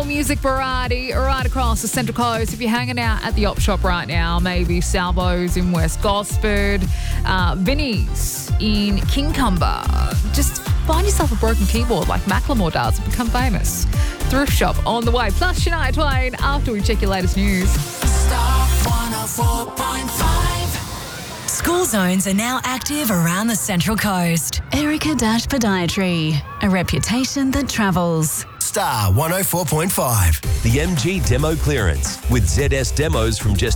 More music variety right across the Central Coast. If you're hanging out at the op shop right now, maybe Salvo's in West Gosford, Vinnie's in Kincumber, just find yourself a broken keyboard like Macklemore does and become famous. Thrift shop on the way. Plus Shania Twain after we check your latest news. Star 104.5. School zones are now active around the Central Coast. Erica-Podiatry, a reputation that travels. Star 104.5. The MG Demo Clearance with ZS demos from just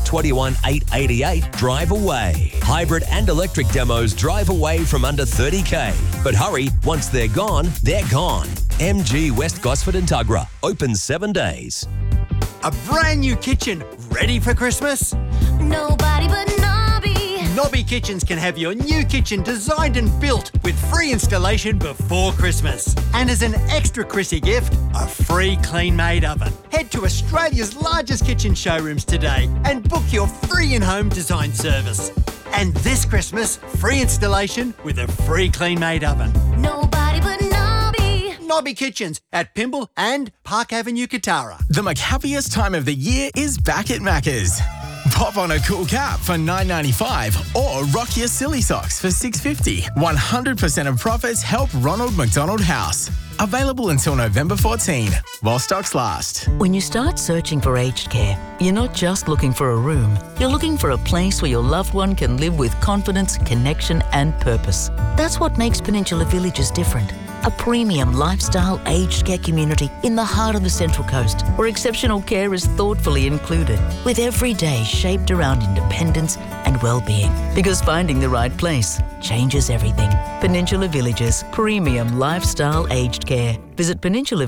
$21,888 drive away. Hybrid and electric demos drive away from under $30K. But hurry, once they're gone, they're gone. MG West Gosford and Tuggerah, open 7 days. A brand new kitchen ready for Christmas? Nobody but Nobby. Nobby Kitchens can have your new kitchen designed and built with free installation before Christmas. And as an extra Chrissy gift, a free clean-made oven. Head to Australia's largest kitchen showrooms today and book your free in-home design service. And this Christmas, free installation with a free clean-made oven. Nobody but Nobby. Nobby Kitchens at Pymble and Park Avenue, Katara. The McHappiest time of the year is back at Macca's. Pop on a cool cap for $9.95 or rock your silly socks for $6.50. 100% of profits help Ronald McDonald House. Available until November 14, while stocks last. When you start searching for aged care, you're not just looking for a room. You're looking for a place where your loved one can live with confidence, connection and purpose. That's what makes Peninsula Villages different. A premium lifestyle aged care community in the heart of the Central Coast, where exceptional care is thoughtfully included, with every day shaped around independence and well-being. Because finding the right place changes everything. Peninsula Villages, premium lifestyle aged care. Visit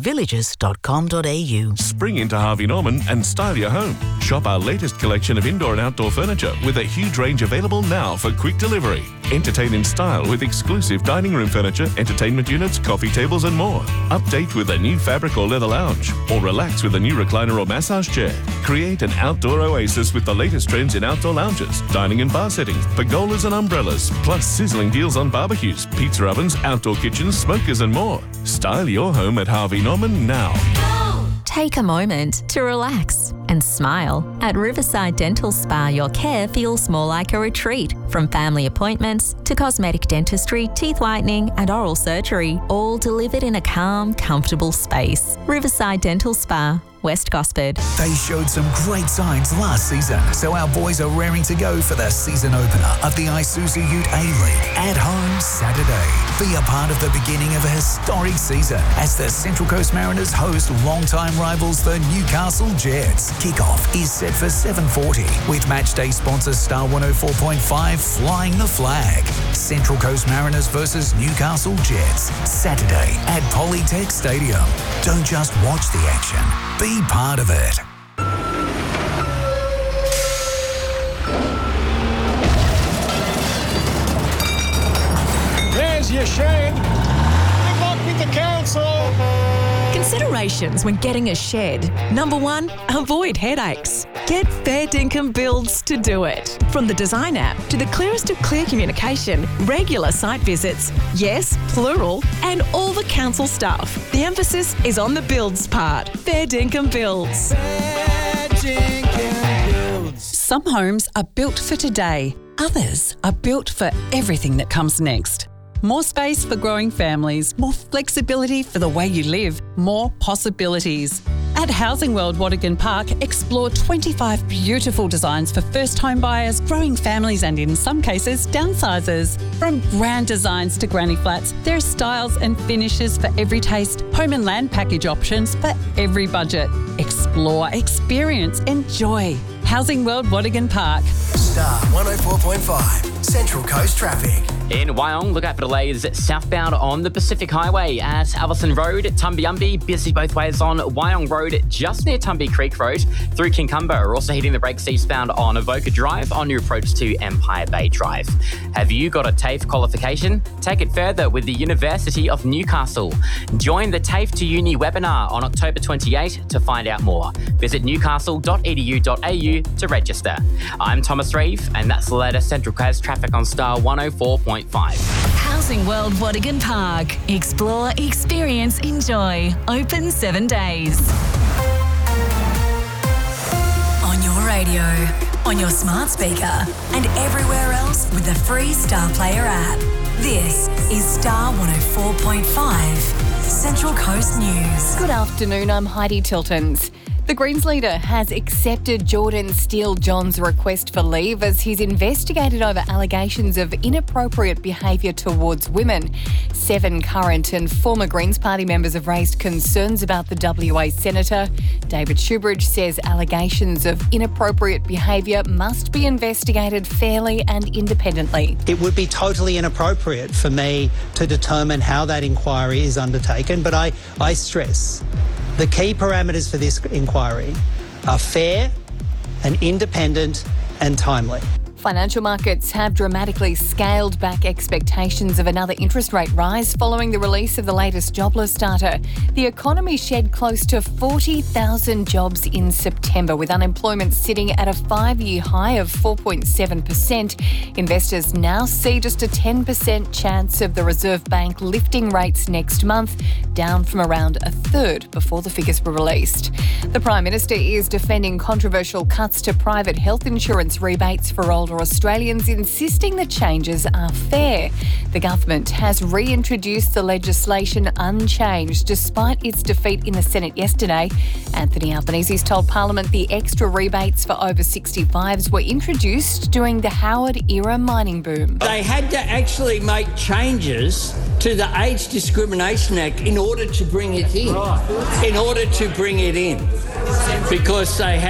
peninsulavillages.com.au. Spring into Harvey Norman and style your home. Shop our latest collection of indoor and outdoor furniture with a huge range available now for quick delivery. Entertain in style with exclusive dining room furniture, entertainment units, coffee tables and more. Update with a new fabric or leather lounge, or relax with a new recliner or massage chair. Create an outdoor oasis with the latest trends in outdoor lounges, dining and bar settings, pergolas and umbrellas, plus sizzling deals on barbecues, pizza ovens, outdoor kitchens, smokers and more. Style your home at Harvey Norman now. Take a moment to relax and smile. At Riverside Dental Spa, your care feels more like a retreat. From family appointments to cosmetic dentistry, teeth whitening and oral surgery, all delivered in a calm, comfortable space. Riverside Dental Spa, West Gosford. They showed some great signs last season, so our boys are raring to go for the season opener of the Isuzu Ute A-League at home Saturday. Be a part of the beginning of a historic season as the Central Coast Mariners host longtime rivals the Newcastle Jets. Kickoff is set for 7:40 with matchday sponsor Star 104.5 flying the flag. Central Coast Mariners versus Newcastle Jets, Saturday at Polytech Stadium. Don't just watch the action, be part of it. There's your shed. Good luck with the council. Considerations when getting a shed. Number 1, avoid headaches. Get Fair Dinkum Builds to do it. From the design app to the clearest of clear communication, regular site visits, yes, plural, and all the council stuff. The emphasis is on the builds part. Fair Dinkum Builds. Fair Dinkum Builds. Some homes are built for today. Others are built for everything that comes next. More space for growing families, more flexibility for the way you live, more possibilities. At Housing World Watergan Park, explore 25 beautiful designs for first home buyers, growing families and in some cases, downsizers. From grand designs to granny flats, there are styles and finishes for every taste, home and land package options for every budget. Explore, experience, enjoy. Housing World Watergan Park. Star 104.5, Central Coast Traffic. In Wyong, look out for delays southbound on the Pacific Highway at Allison Road, Tumbiumbi, busy both ways on Wyong Road, just near Tumby Creek Road, through Kincumber. We're also hitting the brakes eastbound on Avoca Drive on your approach to Empire Bay Drive. Have you got a TAFE qualification? Take it further with the University of Newcastle. Join the TAFE to Uni webinar on October 28 to find out more. Visit newcastle.edu.au to register. I'm Thomas Reeve, and that's the latest Central Coast traffic on Star 104.5. Housing World Watergan Park. Explore, experience, enjoy. Open 7 days. radio, on your smart speaker, and everywhere else with the free Star Player app. This is Star 104.5, Central Coast News. Good afternoon, I'm Heidi Tiltons. The Greens leader has accepted Jordan Steele-John's request for leave as he's investigated over allegations of inappropriate behaviour towards women. 7 current and former Greens Party members have raised concerns about the WA Senator. David Shoebridge says allegations of inappropriate behaviour must be investigated fairly and independently. It would be totally inappropriate for me to determine how that inquiry is undertaken, but I stress the key parameters for this inquiry are fair and independent and timely. Financial markets have dramatically scaled back expectations of another interest rate rise following the release of the latest jobless data. The economy shed close to 40,000 jobs in September, with unemployment sitting at a 5-year high of 4.7%. Investors now see just a 10% chance of the Reserve Bank lifting rates next month, down from around a third before the figures were released. The Prime Minister is defending controversial cuts to private health insurance rebates for older Australians, insisting the changes are fair. The government has reintroduced the legislation unchanged despite its defeat in the Senate yesterday. Anthony Albanese's told Parliament the extra rebates for over 65s were introduced during the Howard-era mining boom. They had to actually make changes to the Age Discrimination Act in order to bring it in. Because they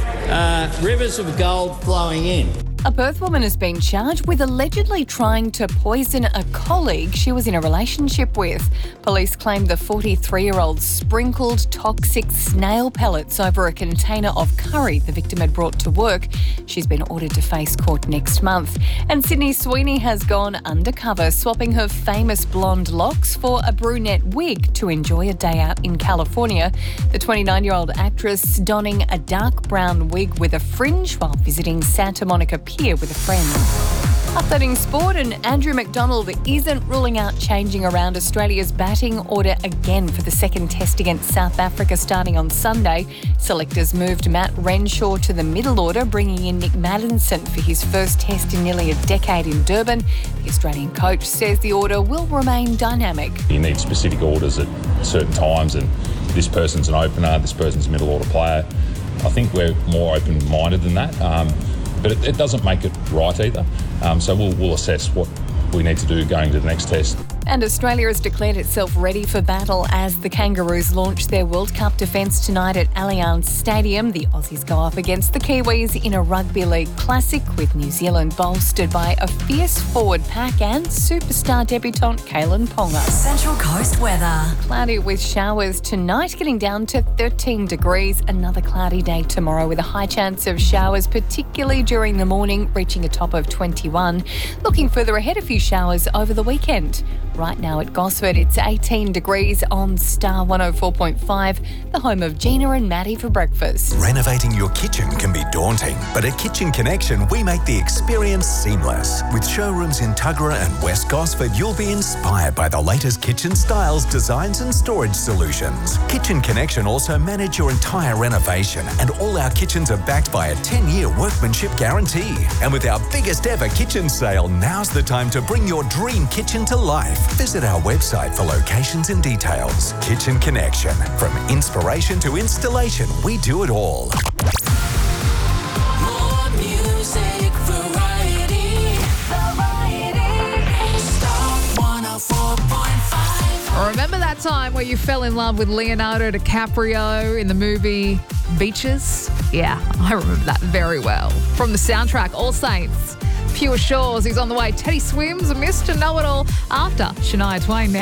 had rivers of gold flowing in. A Perth woman has been charged with allegedly trying to poison a colleague she was in a relationship with. Police claimed the 43-year-old sprinkled toxic snail pellets over a container of curry the victim had brought to work. She's been ordered to face court next month. And Sydney Sweeney has gone undercover, swapping her famous blonde locks for a brunette wig to enjoy a day out in California. The 29-year-old actress donning a dark brown wig with a fringe while visiting Santa Monica Pier with a friend. Updating sport, and Andrew McDonald isn't ruling out changing around Australia's batting order again for the second test against South Africa starting on Sunday. Selectors moved Matt Renshaw to the middle order, bringing in Nick Maddinson for his first test in nearly a decade in Durban. The Australian coach says the order will remain dynamic. You need specific orders at certain times, and this person's an opener, this person's a middle order player. I think we're more open-minded than that. But it doesn't make it right either. So we'll assess what we need to do going to the next test. And Australia has declared itself ready for battle as the Kangaroos launch their World Cup defence tonight at Allianz Stadium. The Aussies go up against the Kiwis in a Rugby League Classic, with New Zealand bolstered by a fierce forward pack and superstar debutant Kalen Ponga. Central Coast weather. Cloudy with showers tonight, getting down to 13 degrees. Another cloudy day tomorrow with a high chance of showers, particularly during the morning, reaching a top of 21. Looking further ahead, a few showers over the weekend. Right now at Gosford, it's 18 degrees on Star 104.5, the home of Gina and Maddie for breakfast. Renovating your kitchen can be daunting, but at Kitchen Connection, we make the experience seamless. With showrooms in Tuggerah and West Gosford, you'll be inspired by the latest kitchen styles, designs and storage solutions. Kitchen Connection also manage your entire renovation, and all our kitchens are backed by a 10-year workmanship guarantee. And with our biggest ever kitchen sale, now's the time to bring your dream kitchen to life. Visit our website for locations and details. Kitchen Connection. From inspiration to installation, we do it all. More music, variety. Star 104.5. Remember that time where you fell in love with Leonardo DiCaprio in the movie Beaches? Yeah, I remember that very well. From the soundtrack, All Saints, Pure Shores, he's on the way. Teddy Swims, Mr. Know-It-All, after Shania Twain now.